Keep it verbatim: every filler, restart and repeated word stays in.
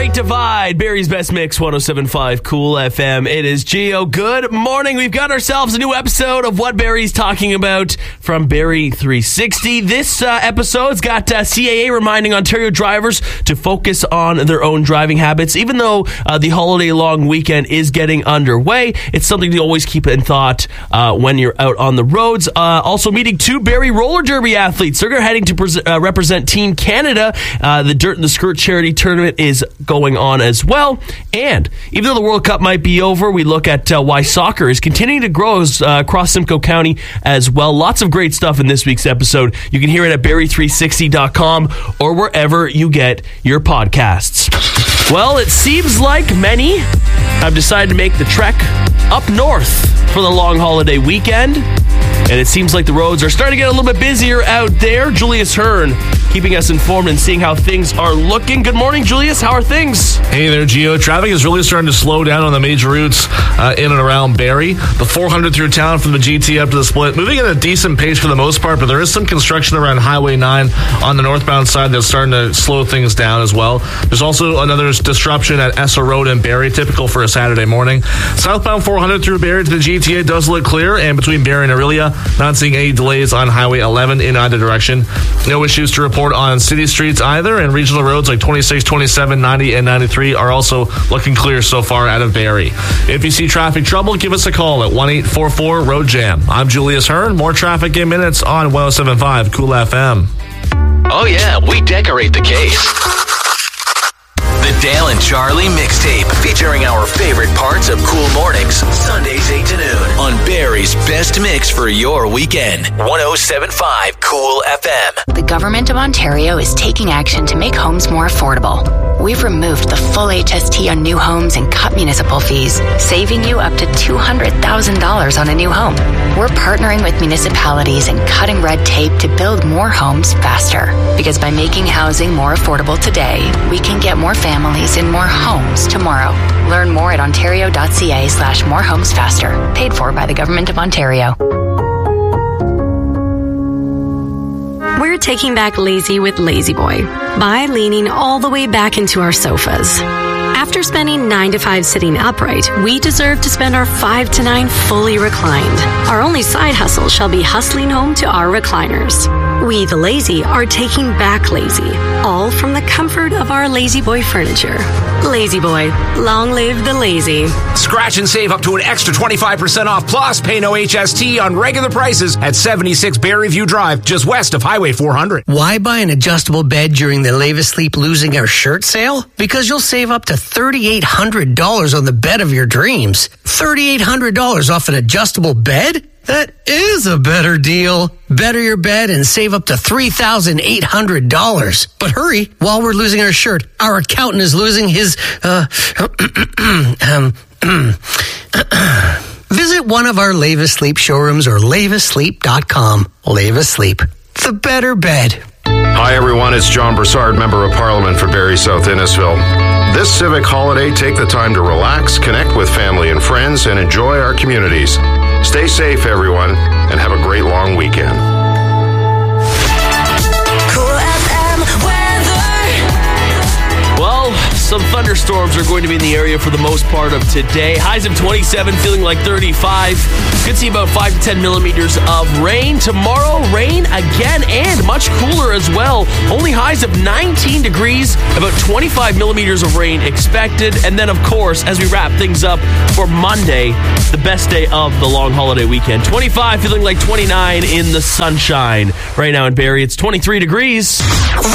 Great Divide, Barry's Best Mix, one oh seven point five Cool F M. It is Gio. Good morning. We've got ourselves a new episode of What Barry's Talking About from Barry three sixty. This uh, episode's got uh, C A A reminding Ontario drivers to focus on their own driving habits. Even though uh, the holiday long weekend is getting underway, it's something to always keep in thought uh, when you're out on the roads. Uh, also meeting two Barry roller derby athletes. They're heading to pres- uh, represent Team Canada. Uh, the Dirt and the Skirt charity tournament is going on as well. And even though the World Cup might be over, we look at uh, why soccer is continuing to grow as, uh, across Simcoe County as well. Lots of great stuff in this week's episode. You can hear it at barry three sixty dot com or wherever you get your podcasts. Well, it seems like many have decided to make the trek up north for the long holiday weekend. And it seems like the roads are starting to get a little bit busier out there. Julius Hearn keeping us informed and seeing how things are looking. Good morning, Julius. How are things? Hey there, Gio. Traffic is really starting to slow down on the major routes uh, in and around Barrie. The four hundred through town from the G T up to the split, moving at a decent pace for the most part, but there is some construction around Highway nine on the northbound side that's starting to slow things down as well. There's also another disruption at Essa Road in Barrie, typical for a Saturday morning. Southbound four hundred through Barrie to the G T A does look clear, and between Barrie and Aurelia, not seeing any delays on Highway eleven in either direction. No issues to report on city streets either, and regional roads like twenty-six, twenty-seven, ninety, and ninety-three are also looking clear so far out of Barrie. If you see traffic trouble, give us a call at one eight four four road jam. I'm Julius Hearn. More traffic in minutes on one oh seven point five Cool F M. Oh yeah, we decorate the case. The Dale and Charlie Mixtape, featuring our favorite parts of Cool Mornings, Sundays eight to noon, on Barry's Best Mix for your weekend. one oh seven point five Cool F M. The Government of Ontario is taking action to make homes more affordable. We've removed the full H S T on new homes and cut municipal fees, saving you up to two hundred thousand dollars on a new home. We're partnering with municipalities and cutting red tape to build more homes faster. Because by making housing more affordable today, we can get more families in more homes tomorrow. Learn more at ontario.ca slash more homes faster. Paid for by the Government of Ontario. We're taking back lazy with Lazy Boy by leaning all the way back into our sofas. After spending nine to five sitting upright, we deserve to spend our five to nine fully reclined. Our only side hustle shall be hustling home to our recliners. We, the lazy, are taking back lazy, all from the comfort of our Lazy Boy furniture. Lazy Boy, long live the lazy. Scratch and save up to an extra twenty-five percent off, plus pay no H S T on regular prices at seventy-six Barrieview Drive, just west of Highway four hundred. Why buy an adjustable bed during the Lave Asleep Losing Our Shirt sale? Because you'll save up to three thousand eight hundred dollars on the bed of your dreams. three thousand eight hundred dollars off an adjustable bed? That is a better deal. Better your bed and save up to three thousand eight hundred dollars. But hurry, while we're losing our shirt, our accountant is losing his, uh, um, visit one of our Lave Asleep showrooms or lave asleep dot com. Lave Asleep, the better bed. Hi everyone, it's John Broussard, Member of Parliament for Barrie South Innisfil. This civic holiday, take the time to relax, connect with family and friends, and enjoy our communities. Stay safe, everyone, and have a great long weekend. Cool F M weather. Well, some thunderstorms are going to be in the area for the most part of today. Highs of twenty-seven, feeling like thirty-five. Could see about five to ten millimeters of rain. Tomorrow, rain again and much cooler as well. Only highs of nineteen degrees, about twenty-five millimeters of rain expected. And then, of course, as we wrap things up for Monday, the best day of the long holiday weekend. twenty-five, feeling like twenty-nine in the sunshine. Right now in Barrie, it's twenty-three degrees.